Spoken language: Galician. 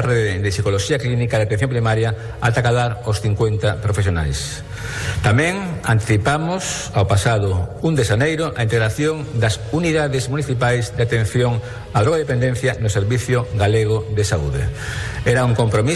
rede de psicoloxía clínica de atención primaria ata cadar os 50 profesionais. Tamén anticipamos ao pasado 1 de xaneiro a integración das unidades municipais de atención á drogodependencia no Servicio Galego de Saúde. Era un compromiso